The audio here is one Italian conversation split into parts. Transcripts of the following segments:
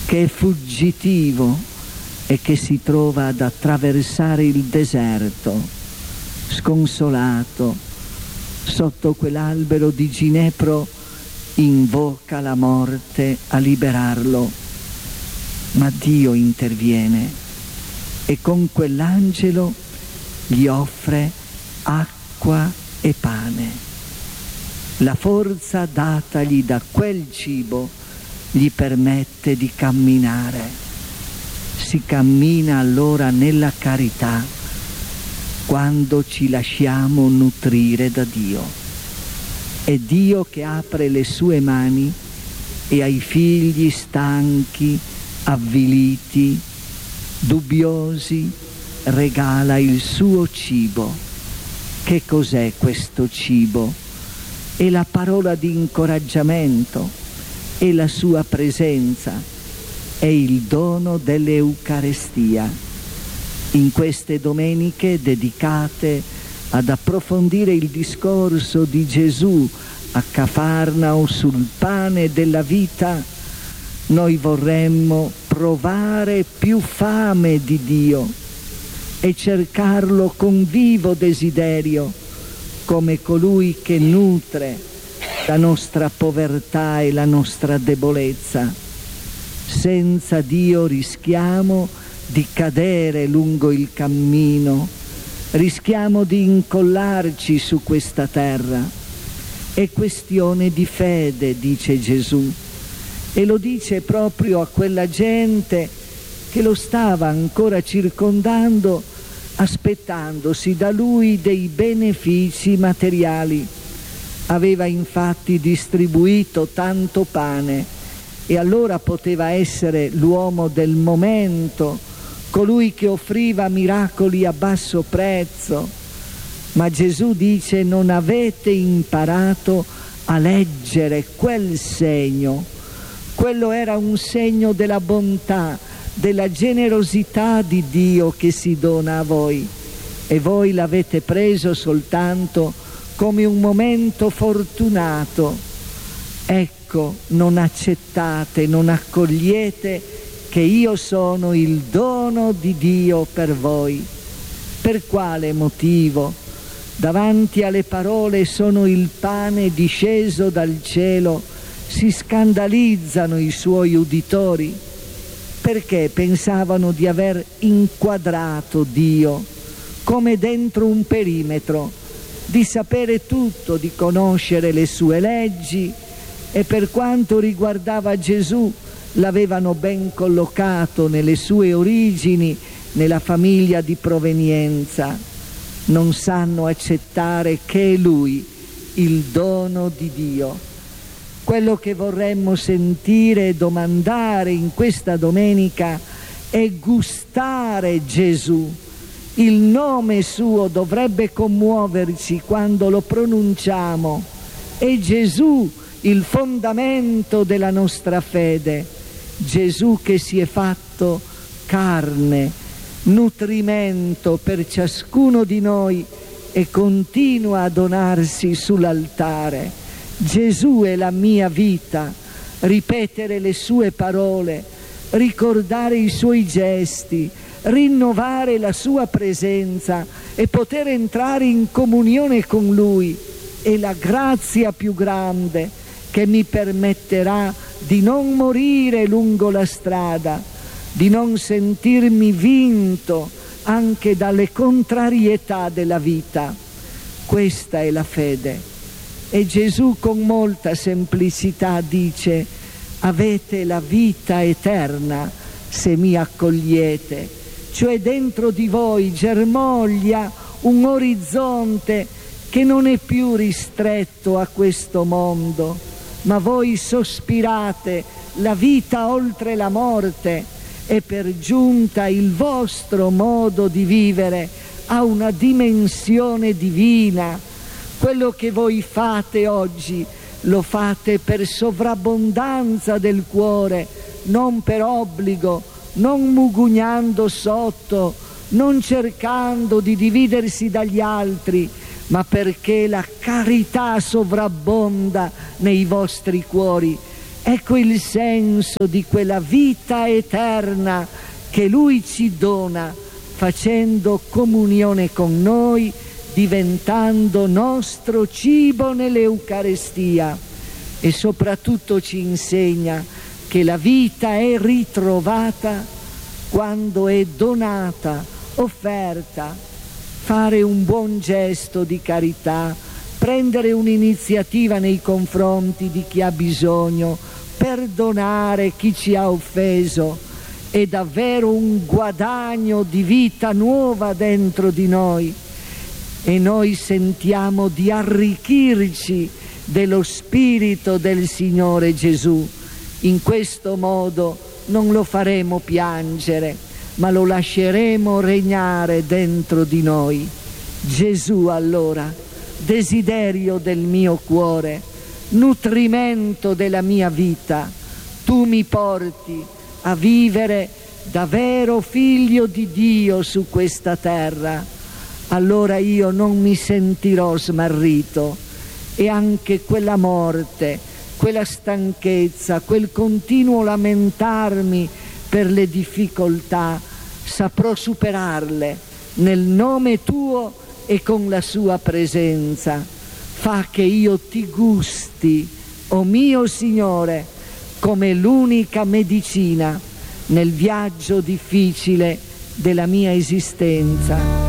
che è fuggitivo e che si trova ad attraversare il deserto, sconsolato, sotto quell'albero di ginepro, invoca la morte a liberarlo. Ma Dio interviene e con quell'angelo gli offre acqua e pane. La forza datagli da quel cibo gli permette di camminare. Si cammina allora nella carità quando ci lasciamo nutrire da Dio. È Dio che apre le sue mani e ai figli stanchi, avviliti, dubbiosi, regala il suo cibo. Che cos'è questo cibo? È la parola di incoraggiamento, è la sua presenza, è il dono dell'Eucarestia. In queste domeniche dedicate ad approfondire il discorso di Gesù a Cafarnao sul pane della vita, noi vorremmo provare più fame di Dio e cercarlo con vivo desiderio, come colui che nutre la nostra povertà e la nostra debolezza. Senza Dio rischiamo di cadere lungo il cammino, rischiamo di incollarci su questa terra. È questione di fede, dice Gesù, e lo dice proprio a quella gente che lo stava ancora circondando, aspettandosi da lui dei benefici materiali. Aveva infatti distribuito tanto pane e allora poteva essere l'uomo del momento, colui che offriva miracoli a basso prezzo. Ma Gesù dice: non avete imparato a leggere quel segno. Quello era un segno della bontà, della generosità di Dio che si dona a voi, e voi l'avete preso soltanto come un momento fortunato. Ecco, non accettate, non accogliete che io sono il dono di Dio per voi. Per quale motivo? Davanti alle parole "sono il pane disceso dal cielo" si scandalizzano i suoi uditori, perché pensavano di aver inquadrato Dio come dentro un perimetro, di sapere tutto, di conoscere le sue leggi, e per quanto riguardava Gesù l'avevano ben collocato nelle sue origini, nella famiglia di provenienza. Non sanno accettare che è Lui il dono di Dio. Quello che vorremmo sentire e domandare in questa domenica è gustare Gesù. Il nome suo dovrebbe commuoverci quando lo pronunciamo. È Gesù il fondamento della nostra fede. Gesù che si è fatto carne, nutrimento per ciascuno di noi e continua a donarsi sull'altare. Gesù è la mia vita. Ripetere le sue parole, ricordare i suoi gesti, rinnovare la sua presenza e poter entrare in comunione con Lui è la grazia più grande che mi permetterà di non morire lungo la strada, di non sentirmi vinto anche dalle contrarietà della vita. Questa è la fede. E Gesù con molta semplicità dice: avete la vita eterna se mi accogliete. Cioè dentro di voi germoglia un orizzonte che non è più ristretto a questo mondo, ma voi sospirate la vita oltre la morte, e per giunta il vostro modo di vivere ha una dimensione divina. Quello che voi fate oggi lo fate per sovrabbondanza del cuore, non per obbligo, non mugugnando sotto, non cercando di dividersi dagli altri, ma perché la carità sovrabbonda nei vostri cuori. Ecco il senso di quella vita eterna che Lui ci dona, facendo comunione con noi, diventando nostro cibo nell'Eucarestia, e soprattutto ci insegna che la vita è ritrovata quando è donata, offerta. Fare un buon gesto di carità, prendere un'iniziativa nei confronti di chi ha bisogno, perdonare chi ci ha offeso, è davvero un guadagno di vita nuova dentro di noi, e noi sentiamo di arricchirci dello Spirito del Signore Gesù. In questo modo non lo faremo piangere, ma lo lasceremo regnare dentro di noi. Gesù, allora, desiderio del mio cuore, nutrimento della mia vita, tu mi porti a vivere davvero figlio di Dio su questa terra. Allora io non mi sentirò smarrito, e anche quella morte, quella stanchezza, quel continuo lamentarmi per le difficoltà, saprò superarle nel nome tuo e con la sua presenza. Fa che io ti gusti, o mio Signore, come l'unica medicina nel viaggio difficile della mia esistenza.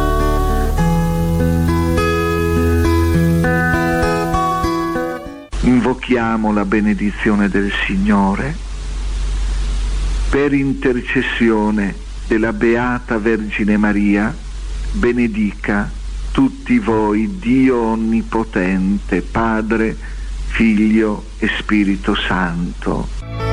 Invochiamo la benedizione del Signore. Per intercessione della Beata Vergine Maria, benedica tutti voi Dio Onnipotente, Padre, Figlio e Spirito Santo.